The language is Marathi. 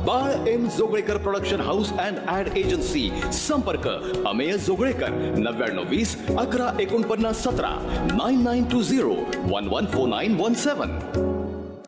Bal M Joglekar production house and add agency. संपर्क अमेय जोगळेकर 9920 1149 17 9920 114917.